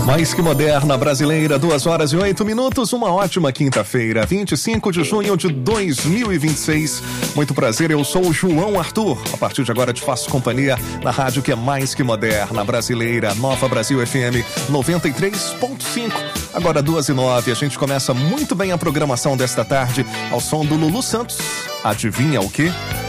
Mais que moderna, brasileira, 2h08, uma ótima quinta-feira, 25 de junho de 2026. Muito prazer, eu sou o João Arthur. A partir de agora te faço companhia na rádio que é mais que moderna, brasileira, Nova Brasil FM 93.5. Agora 2h09, a gente começa muito bem a programação desta tarde ao som do Lulu Santos. Adivinha o quê?